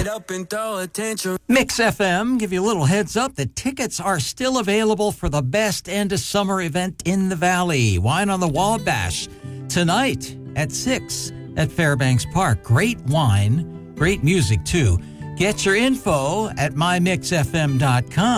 up and throw attention. Mix FM, give you a little heads up that tickets are still available for the best end of summer event in the Valley. Wine on the Wabash tonight at 6 at Fairbanks Park. Great wine, great music too. Get your info at mymixfm.com.